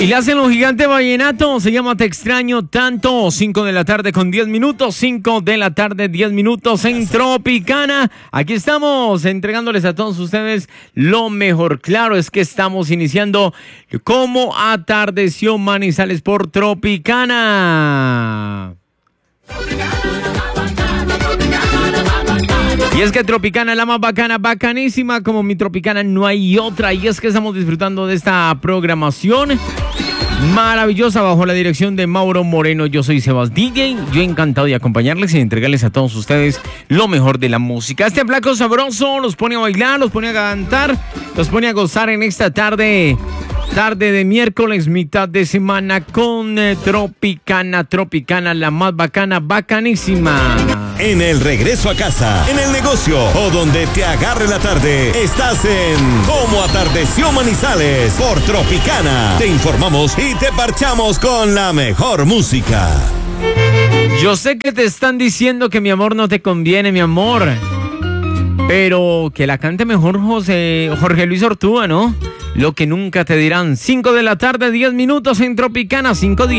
Y le hacen los gigantes vallenato, se llama Te extraño tanto, 5 de la tarde con 10 minutos, 5 de la tarde 10 minutos en Tropicana. Aquí estamos entregándoles a todos ustedes lo mejor. Claro, es que estamos iniciando como atardeció Manizales por Tropicana. Y es que Tropicana es la más bacana, bacanísima, como mi Tropicana no hay otra. Y es que estamos disfrutando de esta programación maravillosa bajo la dirección de Mauro Moreno. Yo soy Sebas DJ, yo encantado de acompañarles y entregarles a todos ustedes lo mejor de la música. Este flaco sabroso los pone a bailar, los pone a cantar, los pone a gozar en esta tarde de miércoles, mitad de semana con Tropicana, la más bacana, bacanísima. En el regreso a casa, en el negocio o donde te agarre la tarde, estás en Como Atardeció Manizales por Tropicana. Te informamos y te parchamos con la mejor música. Yo sé que te están diciendo que mi amor no te conviene, mi amor, pero que la cante mejor Jorge Luis Ortúa, ¿no? Lo que nunca te dirán. 5 de la tarde, 10 minutos en Tropicana, 5:10.